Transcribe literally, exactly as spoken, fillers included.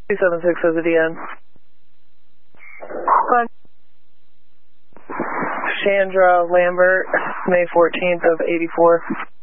two seven six as a D N. One. Chandra Lambert, May fourteenth of eighty-four.